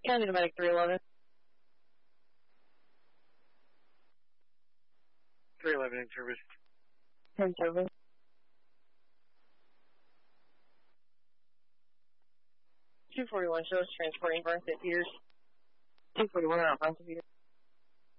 County Medic 311. 311 in service. In service. 241 shows transporting Burn St. Peters. 241 out Burn St. Peters.